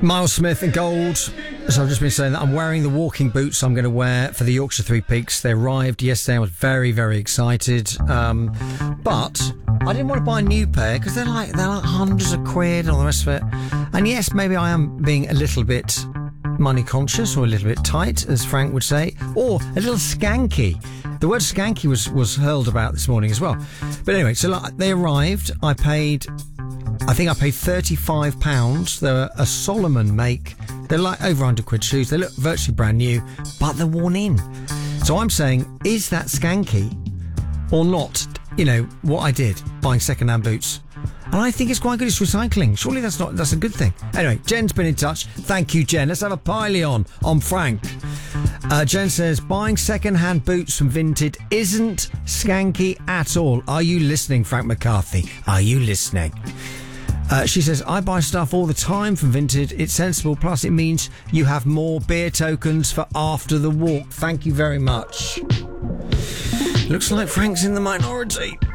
Miles Smith and Gold. So I've just been saying that I'm wearing the walking boots I'm going to wear for the Yorkshire Three Peaks. They arrived yesterday. I was very, very excited. But I didn't want to buy a new pair because they're like hundreds of quid and all the rest of it. And yes, maybe I am being a little bit money conscious or a little bit tight, as Frank would say, or a little skanky. The word skanky was hurled about this morning as well. But anyway, so they arrived. I think I paid £35. They're a Solomon make. They're like over 100 quid shoes. They look virtually brand new, but they're worn in. So I'm saying, is that skanky or not? You know, what I did, buying second-hand boots. And I think it's quite good. It's recycling. Surely that's a good thing. Anyway, Jen's been in touch. Thank you, Jen. Let's have a pile-on Frank. Jen says, buying second-hand boots from Vinted isn't skanky at all. Are you listening, Frank McCarthy? Are you listening? She says, I buy stuff all the time from Vinted. It's sensible. Plus, it means you have more beer tokens for after the walk. Thank you very much. Looks like Frank's in the minority.